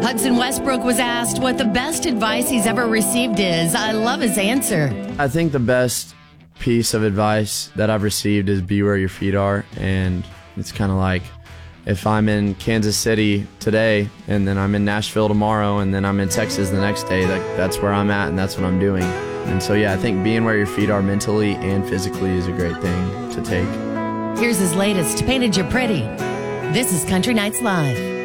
Hudson Westbrook was asked what the best advice he's ever received is. I love his answer. I think the best piece of advice that I've received is be where your feet are. And it's kind of like if I'm in Kansas City today and then I'm in Nashville tomorrow and then I'm in Texas the next day, that's where I'm at and that's what I'm doing. And so, yeah, I think being where your feet are mentally and physically is a great thing to take. Here's his latest, Painted You Pretty. This is Country Nights Live.